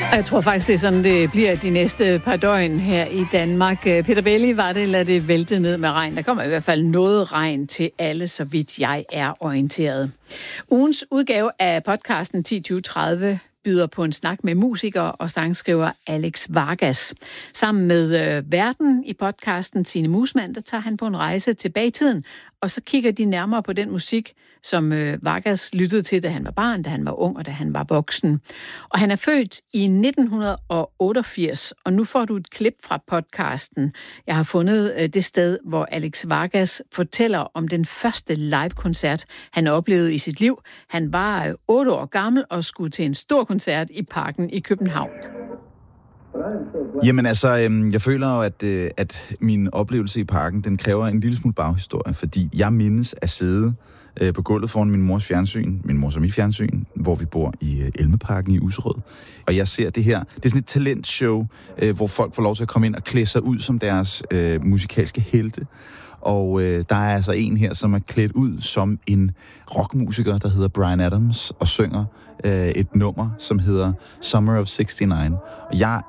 Jeg tror faktisk, det er sådan, det bliver de næste par døgn her i Danmark. Peter Belli, var det, lad det vælte ned med regn. Der kommer i hvert fald noget regn til alle, så vidt jeg er orienteret. Ugens udgave af podcasten 10-20-30 byder på en snak med musiker og sangskriver Alex Vargas. Sammen med værten i podcasten Signe Musmann, der tager han på en rejse tilbage i tiden, og så kigger de nærmere på den musik, som Vargas lyttede til, da han var barn, da han var ung og da han var voksen. Og han er født i 1988, og nu får du et klip fra podcasten. Jeg har fundet det sted, hvor Alex Vargas fortæller om den første live-koncert, han oplevede i sit liv. Han var 8 år gammel og skulle til en stor koncert i Parken i København. Jamen altså, jeg føler jo, at min oplevelse i Parken, den kræver en lille smule baghistorie, fordi jeg mindes at sidde på gulvet foran min mors fjernsyn, min mors og mit fjernsyn, hvor vi bor i Elmeparken i Userød. Og jeg ser det her, det er sådan et talentshow, hvor folk får lov til at komme ind og klæde sig ud som deres musikalske helte. Og der er altså en her, som er klædt ud som en rockmusiker, der hedder Bryan Adams, og synger et nummer, som hedder Summer of 69. Og jeg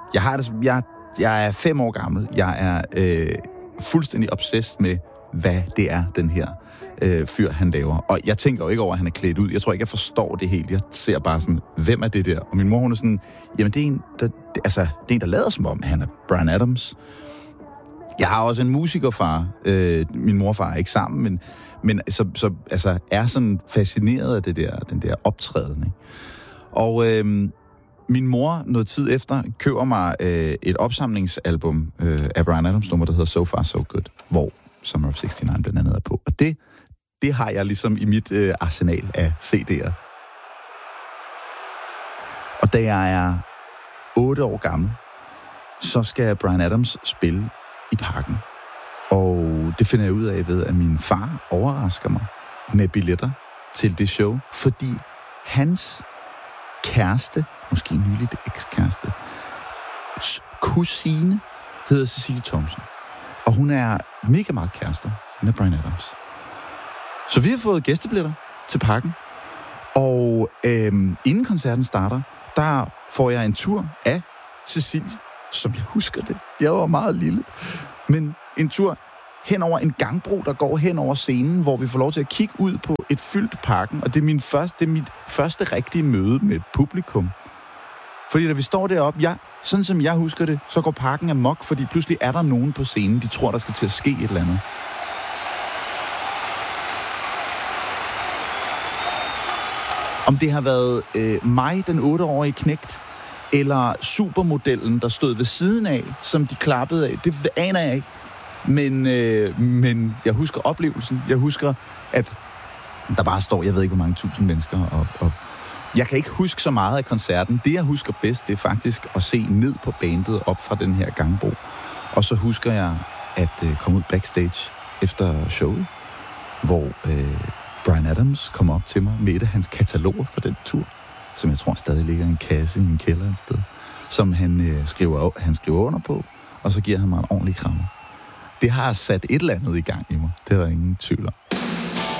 er 5 år gammel. Jeg er fuldstændig obsessed med, hvad det er, den her fyr, han laver. Og jeg tænker jo ikke over, at han er klædt ud. Jeg tror ikke, jeg forstår det helt. Jeg ser bare sådan, hvem er det der? Og min mor, hun er sådan, jamen det er en, der lader som om, han er Bryan Adams. Jeg har også en musikerfar. Min morfar er ikke sammen, men så er sådan fascineret af den der optræden. Ikke? Og min mor, noget tid efter, køber mig et opsamlingsalbum af Bryan Adams nummer, der hedder So Far So Good, hvor Summer of 69 blandt andet er på. Og det har jeg ligesom i mit arsenal af CD'er. Og da jeg er 8 år gammel, så skal Bryan Adams spille i Parken. Og det finder jeg ud af ved, at min far overrasker mig med billetter til det show, fordi hans kæreste, måske nyligt ekskæreste, kusine, hedder Cecilie Thomsen. Og hun er mega meget kærester med Bryan Adams. Så vi har fået gæstebilletter til Parken. Og inden koncerten starter, der får jeg en tur af Cecilie, som jeg husker det. Jeg var meget lille. Men en tur hen over en gangbro, der går hen over scenen, hvor vi får lov til at kigge ud på et fyldt Parken. Og det er mit første rigtige møde med et publikum. Fordi da vi står deroppe, sådan som jeg husker det, så går Parken amok, fordi pludselig er der nogen på scenen, de tror, der skal til at ske et eller andet. Om det har været mig, den 8-årige knægt, eller supermodellen, der stod ved siden af, som de klappede af, det aner jeg ikke. Men jeg husker oplevelsen. Jeg husker, at der bare står, jeg ved ikke, hvor mange tusind mennesker. Og jeg kan ikke huske så meget af koncerten. Det, jeg husker bedst, det er faktisk at se ned på bandet op fra den her gangbro. Og så husker jeg at komme ud backstage efter showet, hvor Bryan Adams kom op til mig med et af hans kataloger for den tur, som jeg tror stadig ligger i en kasse i en kælder et sted, som han skriver under på, og så giver han mig en ordentlig krammer. Det har sat et eller andet i gang i mig. Det er der ingen tvivl om.